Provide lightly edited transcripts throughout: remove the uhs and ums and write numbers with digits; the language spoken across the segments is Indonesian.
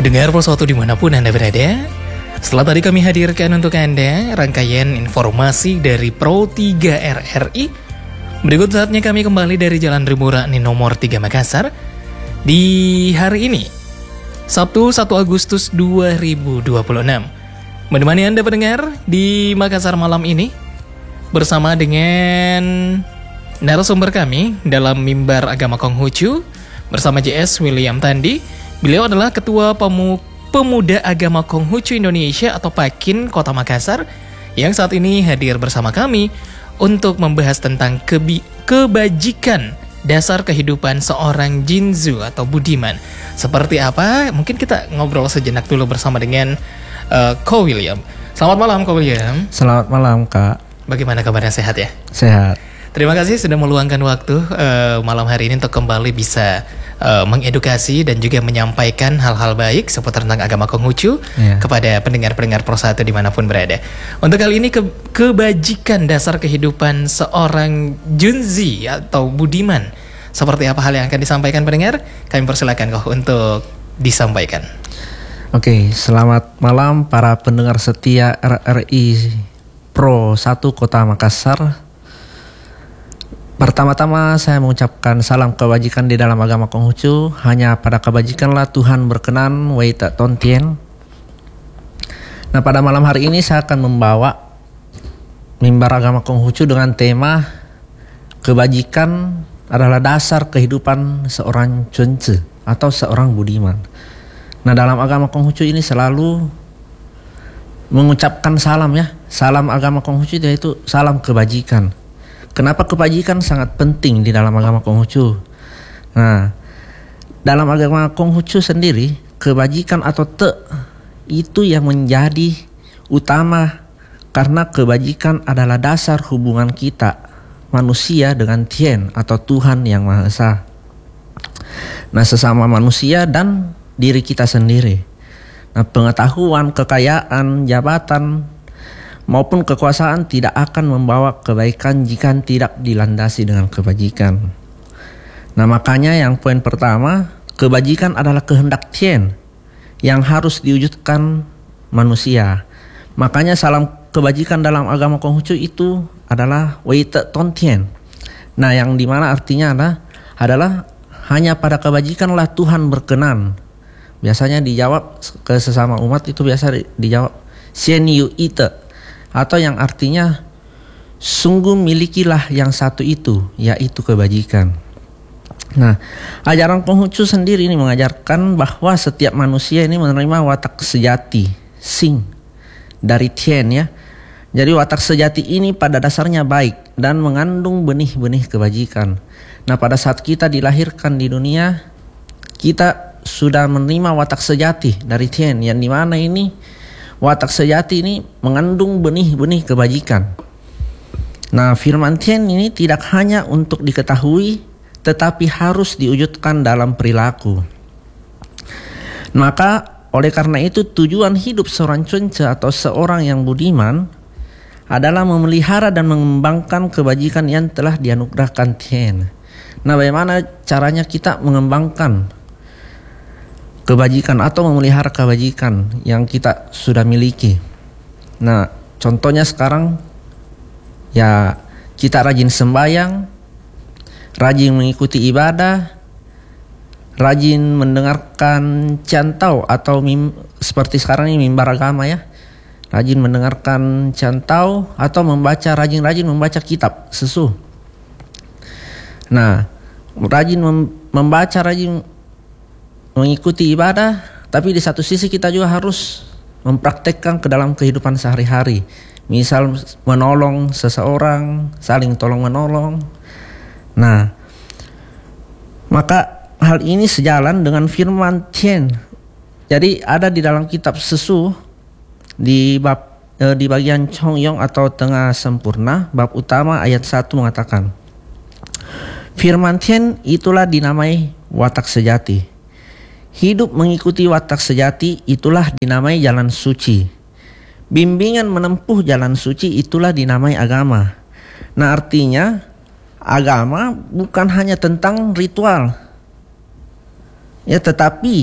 Pendengar Pro 1 dimanapun Anda berada, setelah tadi kami hadirkan untuk Anda rangkaian informasi dari Pro 3 RRI. Berikut saatnya kami kembali dari Jalan Rimurani nomor 3 Makassar di hari ini, Sabtu 1 Agustus 2026. Menemani Anda pendengar di Makassar malam ini bersama dengan narasumber kami dalam Mimbar Agama Konghucu bersama JS William Tandi. Beliau adalah Ketua Pemuda Agama Konghucu Indonesia atau PAKIN Kota Makassar yang saat ini hadir bersama kami untuk membahas tentang kebajikan dasar kehidupan seorang Jinzu atau budiman. Seperti apa? Mungkin kita ngobrol sejenak dulu bersama dengan Ko William. Selamat malam Ko William. Selamat malam Kak. Bagaimana kabarnya, sehat ya? Sehat. Terima kasih sudah meluangkan waktu malam hari ini untuk kembali bisa mengedukasi dan juga menyampaikan hal-hal baik seputar tentang agama Konghucu kepada pendengar-pendengar Pro 1 dimanapun berada. Untuk kali ini kebajikan dasar kehidupan seorang Junzi atau budiman. Seperti apa hal yang akan disampaikan pendengar? Kami persilakan kok untuk disampaikan. Oke, selamat malam para pendengar setia RRI Pro 1 Kota Makassar. Pertama-tama saya mengucapkan salam kebajikan di dalam agama Konghucu. Hanya pada kebajikanlah Tuhan berkenan, wei tak tontien. Nah, pada malam hari ini saya akan membawa mimbar agama Konghucu dengan tema kebajikan adalah dasar kehidupan seorang Junzi atau seorang budiman. Nah, dalam agama Konghucu ini selalu mengucapkan salam ya. Salam agama Konghucu yaitu salam kebajikan. Kenapa kebajikan sangat penting di dalam agama Konghucu? Nah, dalam agama Konghucu sendiri, kebajikan atau te itu yang menjadi utama karena kebajikan adalah dasar hubungan kita manusia dengan Tien atau Tuhan yang Maha Esa. Nah, sesama manusia dan diri kita sendiri. Nah, pengetahuan, kekayaan, jabatan maupun kekuasaan tidak akan membawa kebaikan jika tidak dilandasi dengan kebajikan. Nah, makanya yang poin pertama, kebajikan adalah kehendak Tien yang harus diwujudkan manusia. Makanya salam kebajikan dalam agama Konghucu itu adalah wei te ton Tien. Nah, yang dimana artinya adalah hanya pada kebajikanlah Tuhan berkenan. Biasanya dijawab ke sesama umat itu biasa dijawab Sien yu ite, atau yang artinya sungguh milikilah yang satu itu, yaitu kebajikan. Nah, ajaran Konghucu sendiri ini mengajarkan bahwa setiap manusia ini menerima watak sejati, sing, dari Tien ya. Jadi watak sejati ini pada dasarnya baik dan mengandung benih-benih kebajikan. Nah, pada saat kita dilahirkan di dunia, kita sudah menerima watak sejati dari Tien, yang dimana ini watak sejati ini mengandung benih-benih kebajikan. Nah, firman Tien ini tidak hanya untuk diketahui, tetapi harus diwujudkan dalam perilaku. Maka, oleh karena itu tujuan hidup seorang Junzi atau seorang yang budiman adalah memelihara dan mengembangkan kebajikan yang telah dianugerahkan Tien. Nah, bagaimana caranya kita mengembangkan kebajikan atau memelihara kebajikan yang kita sudah miliki? Nah, contohnya sekarang ya kita rajin sembahyang, rajin mengikuti ibadah, rajin mendengarkan cantau atau seperti sekarang ini mimbar agama ya. Rajin mendengarkan cantau atau rajin membaca kitab sesu. Nah, rajin membaca, rajin mengikuti ibadah, tapi di satu sisi kita juga harus mempraktekkan ke dalam kehidupan sehari-hari. Misal menolong seseorang, saling tolong menolong. Nah, maka hal ini sejalan dengan firman Tien. Jadi ada di dalam kitab sesu di bagian Chongyong atau tengah sempurna, bab utama ayat 1 mengatakan, firman Tien itulah dinamai watak sejati. Hidup mengikuti watak sejati itulah dinamai jalan suci. Bimbingan menempuh jalan suci itulah dinamai agama. Nah, artinya agama bukan hanya tentang ritual, ya, tetapi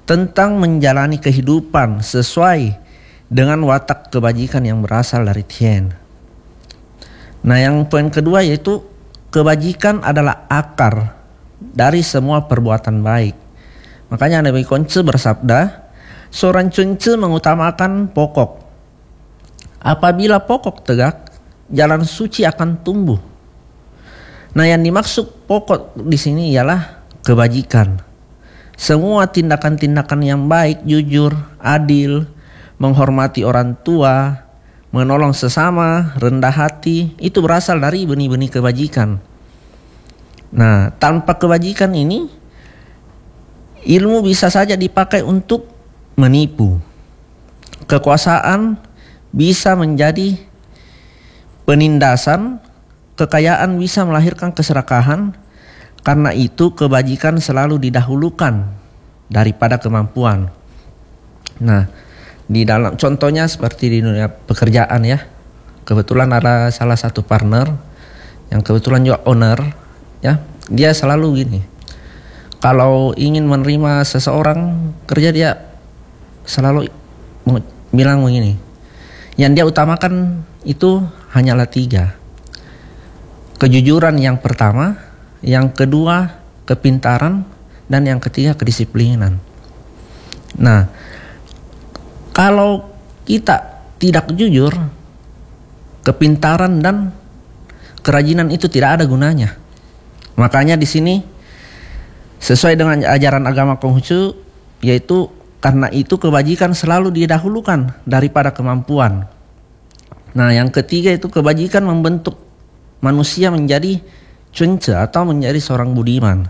tentang menjalani kehidupan sesuai dengan watak kebajikan yang berasal dari Tien. Nah, yang poin kedua yaitu kebajikan adalah akar dari semua perbuatan baik. Makanya Nabi Kunci bersabda, seorang cunce mengutamakan pokok. Apabila pokok tegak, jalan suci akan tumbuh. Nah, yang dimaksud pokok di sini ialah kebajikan. Semua tindakan-tindakan yang baik, jujur, adil, menghormati orang tua, menolong sesama, rendah hati, itu berasal dari benih-benih kebajikan. Nah, tanpa kebajikan ini, ilmu bisa saja dipakai untuk menipu. Kekuasaan bisa menjadi penindasan, kekayaan bisa melahirkan keserakahan. Karena itu kebajikan selalu didahulukan daripada kemampuan. Nah, di dalam contohnya seperti di dunia pekerjaan ya. Kebetulan ada salah satu partner yang kebetulan juga owner ya. Dia selalu gini. Kalau ingin menerima seseorang kerja, dia selalu bilang begini. Yang dia utamakan itu hanyalah 3. Kejujuran yang pertama, yang kedua kepintaran, dan yang ketiga kedisiplinan. Nah, kalau kita tidak jujur, kepintaran dan kerajinan itu tidak ada gunanya. Makanya di sini sesuai dengan ajaran agama Konghucu, yaitu karena itu kebajikan selalu didahulukan daripada kemampuan. Nah, yang ketiga itu kebajikan membentuk manusia menjadi cunce atau menjadi seorang budiman.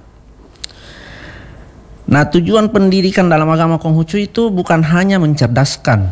Nah, tujuan pendidikan dalam agama Konghucu itu bukan hanya mencerdaskan,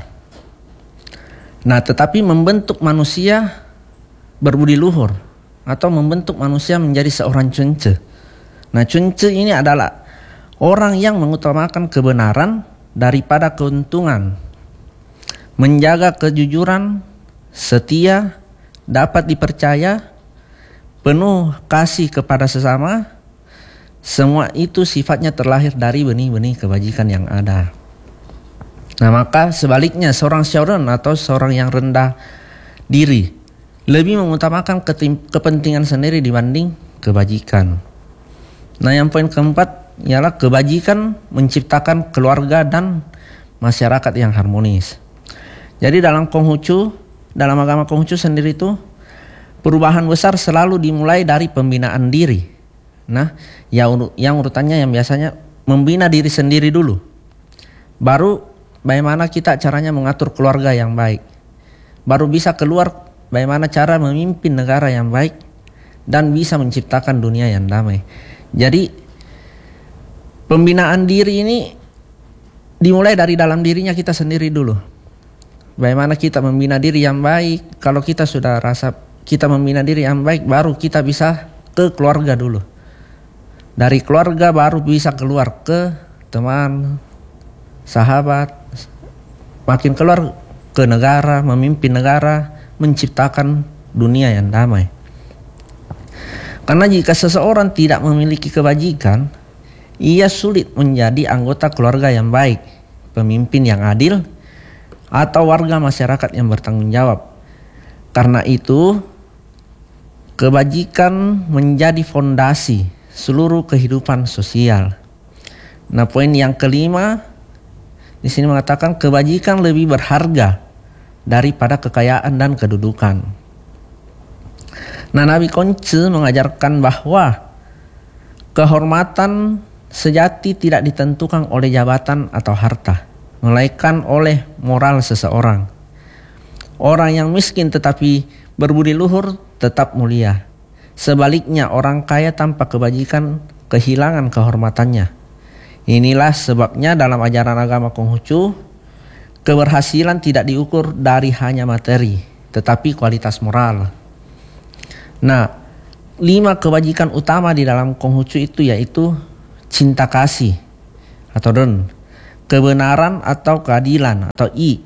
nah tetapi membentuk manusia berbudi luhur atau membentuk manusia menjadi seorang cunce. Nah, cunce ini adalah orang yang mengutamakan kebenaran daripada keuntungan, menjaga kejujuran, setia, dapat dipercaya, penuh kasih kepada sesama. Semua itu sifatnya terlahir dari benih-benih kebajikan yang ada. Nah, maka sebaliknya seorang syauran atau seorang yang rendah diri lebih mengutamakan kepentingan sendiri dibanding kebajikan. Nah, yang poin keempat ialah kebajikan menciptakan keluarga dan masyarakat yang harmonis. Jadi dalam Konghucu, dalam agama Konghucu sendiri itu perubahan besar selalu dimulai dari pembinaan diri. Nah, yang urutannya yang biasanya membina diri sendiri dulu. Baru bagaimana kita caranya mengatur keluarga yang baik. Baru bisa keluar bagaimana cara memimpin negara yang baik dan bisa menciptakan dunia yang damai. Jadi pembinaan diri ini dimulai dari dalam dirinya kita sendiri dulu. Bagaimana kita membina diri yang baik. Kalau kita sudah rasa kita membina diri yang baik, baru kita bisa ke keluarga dulu. Dari keluarga baru bisa keluar ke teman, sahabat, makin keluar ke negara, memimpin negara, menciptakan dunia yang damai. Karena jika seseorang tidak memiliki kebajikan, ia sulit menjadi anggota keluarga yang baik, pemimpin yang adil, atau warga masyarakat yang bertanggung jawab. Karena itu, kebajikan menjadi fondasi seluruh kehidupan sosial. Nah, poin yang kelima di sini mengatakan kebajikan lebih berharga daripada kekayaan dan kedudukan. Nah, Nabi Kunci mengajarkan bahwa kehormatan sejati tidak ditentukan oleh jabatan atau harta, melainkan oleh moral seseorang. Orang yang miskin tetapi berbudi luhur tetap mulia. Sebaliknya, orang kaya tanpa kebajikan kehilangan kehormatannya. Inilah sebabnya dalam ajaran agama Konghucu, keberhasilan tidak diukur dari hanya materi, tetapi kualitas moral. Nah, 5 kebajikan utama di dalam Konghucu itu yaitu cinta kasih atau ren, kebenaran atau keadilan atau i,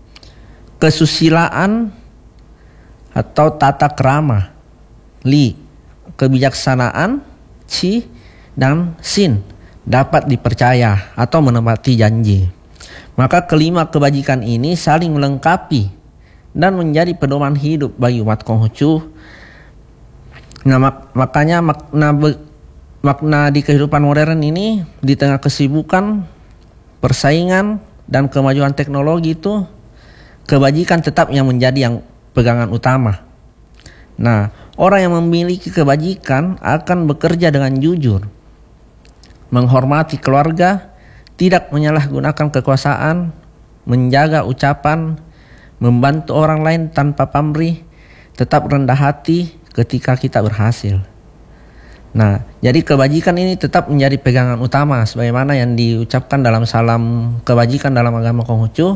kesusilaan atau tata krama, li, kebijaksanaan, ci, dan sin, dapat dipercaya atau menepati janji. Maka kelima kebajikan ini saling melengkapi dan menjadi pedoman hidup bagi umat Konghucu. Nah, makanya makna di kehidupan modern ini, di tengah kesibukan, persaingan, dan kemajuan teknologi itu, kebajikan tetap yang menjadi yang pegangan utama. Nah, orang yang memiliki kebajikan akan bekerja dengan jujur, menghormati keluarga, tidak menyalahgunakan kekuasaan, menjaga ucapan, membantu orang lain tanpa pamrih, tetap rendah hati ketika kita berhasil. Nah, jadi kebajikan ini tetap menjadi pegangan utama sebagaimana yang diucapkan dalam salam kebajikan dalam agama Konghucu,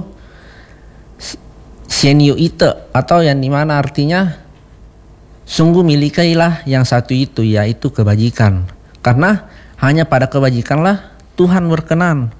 Xianyu Ite, atau yang dimana artinya sungguh milikilah yang satu itu, yaitu kebajikan. Karena hanya pada kebajikanlah Tuhan berkenan.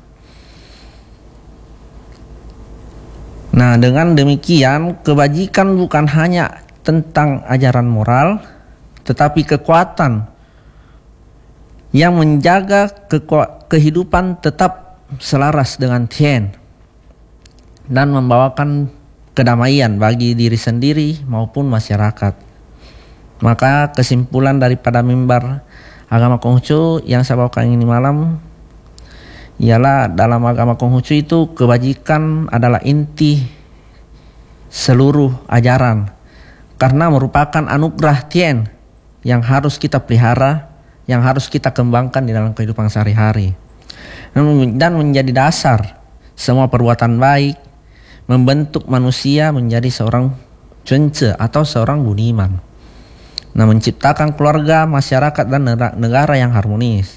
Nah, dengan demikian kebajikan bukan hanya tentang ajaran moral, tetapi kekuatan yang menjaga kehidupan tetap selaras dengan Tien dan membawakan kedamaian bagi diri sendiri maupun masyarakat. Maka kesimpulan daripada mimbar agama Konghucu yang saya bawakan ini malam ialah dalam agama Konghucu itu kebajikan adalah inti seluruh ajaran karena merupakan anugerah Tien yang harus kita pelihara, yang harus kita kembangkan di dalam kehidupan sehari-hari dan menjadi dasar semua perbuatan baik, membentuk manusia menjadi seorang cence atau seorang budiman. Nah, menciptakan keluarga, masyarakat, dan negara yang harmonis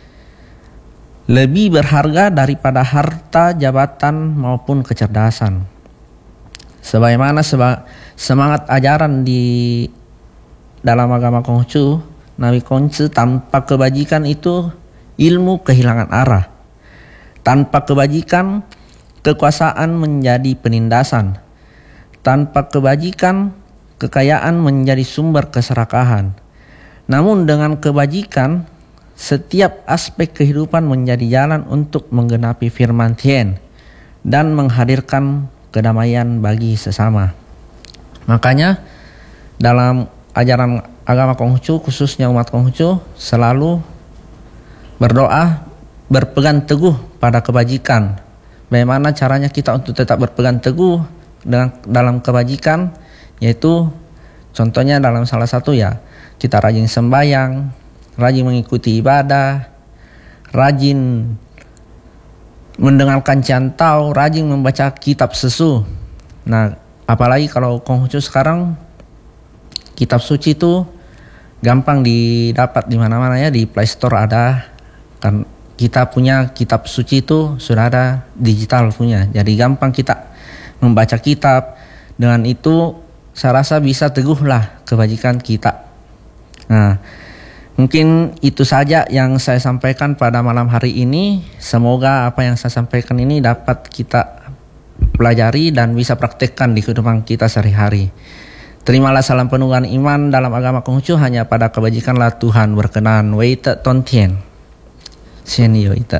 lebih berharga daripada harta, jabatan maupun kecerdasan. Sebagaimana semangat ajaran di dalam agama Konghucu, Nabi Konghucu, tanpa kebajikan itu ilmu kehilangan arah. Tanpa kebajikan kekuasaan menjadi penindasan. Tanpa kebajikan kekayaan menjadi sumber keserakahan. Namun dengan kebajikan setiap aspek kehidupan menjadi jalan untuk menggenapi firman Tien dan menghadirkan kedamaian bagi sesama. Makanya dalam ajaran agama Konghucu, khususnya umat Konghucu, selalu berdoa berpegang teguh pada kebajikan. Bagaimana caranya kita untuk tetap berpegang teguh dalam kebajikan, yaitu contohnya dalam salah satu kita rajin sembahyang, rajin mengikuti ibadah, rajin mendengarkan cantau, rajin membaca kitab suci. Nah, apalagi kalau Konghucu sekarang kitab suci itu gampang didapat di mana-mana di Play Store ada. Kan kita punya kitab suci itu sudah ada digital punya. Jadi gampang kita membaca kitab. Dengan itu saya rasa bisa teguhlah kebajikan kita. Nah, mungkin itu saja yang saya sampaikan pada malam hari ini. Semoga apa yang saya sampaikan ini dapat kita pelajari dan bisa praktekkan di kehidupan kita sehari-hari. Terimalah salam penuhan iman dalam agama Konghucu, hanya pada kebajikanlah Tuhan berkenan. Weite Tontien. Senio ita.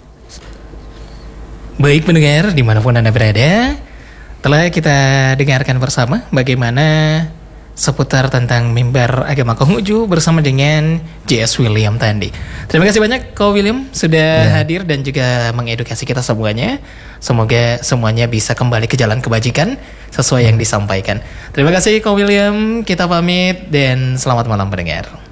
Baik pendengar dimanapun Anda berada, telah kita dengarkan bersama bagaimana seputar tentang mimbar agama Konghucu bersama dengan J.S. William tadi. Terima kasih banyak Ko William sudah hadir dan juga mengedukasi kita semuanya. Semoga semuanya bisa kembali ke jalan kebajikan sesuai yang disampaikan. Terima kasih Ko William, kita pamit dan selamat malam pendengar.